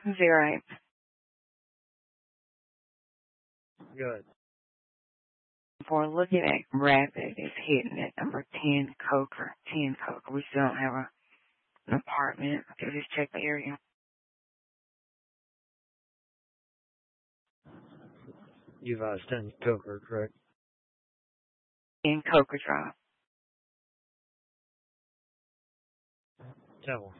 0. Good. For looking at Rapid is hitting at number 10 Coker. 10 Coker. We still don't have an apartment. Okay, just check the area. You've 10 Coker, correct? In Coker Drive. 10-1.